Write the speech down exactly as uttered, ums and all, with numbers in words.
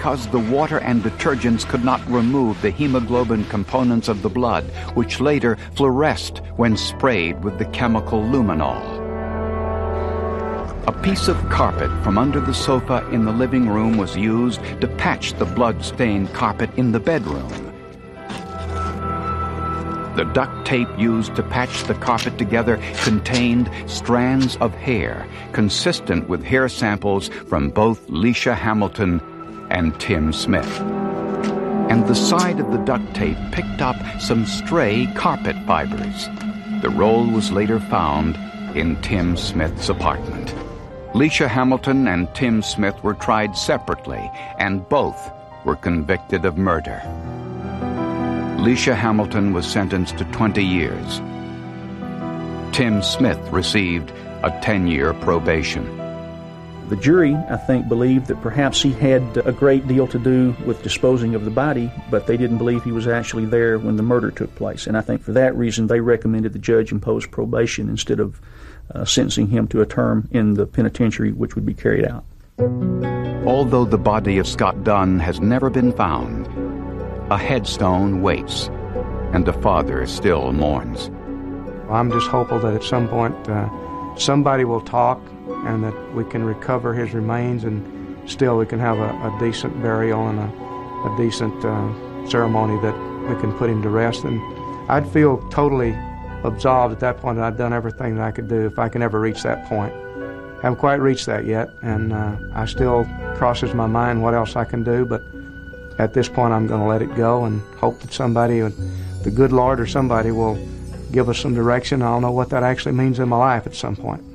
because the water and detergents could not remove the hemoglobin components of the blood, which later fluoresced when sprayed with the chemical luminol. A piece of carpet from under the sofa in the living room was used to patch the blood-stained carpet in the bedroom. The duct tape used to patch the carpet together contained strands of hair, consistent with hair samples from both Leisha Hamilton and Tim Smith. And the side of the duct tape picked up some stray carpet fibers. The roll was later found in Tim Smith's apartment. Leisha Hamilton and Tim Smith were tried separately, and both were convicted of murder. Leisha Hamilton was sentenced to twenty years. Tim Smith received a ten-year probation. The jury, I think, believed that perhaps he had a great deal to do with disposing of the body, but they didn't believe he was actually there when the murder took place. And I think for that reason they recommended the judge impose probation instead of uh, sentencing him to a term in the penitentiary, which would be carried out. Although the body of Scott Dunn has never been found, a headstone waits, and the father still mourns. I'm just hopeful that at some point uh, somebody will talk and that we can recover his remains and still we can have a, a decent burial and a, a decent uh, ceremony that we can put him to rest. And I'd feel totally absolved at that point that I'd done everything that I could do if I can ever reach that point. I haven't quite reached that yet, and uh, I still crosses my mind what else I can do, but at this point I'm going to let it go and hope that somebody, the good Lord or somebody, will give us some direction. I'll know what that actually means in my life at some point.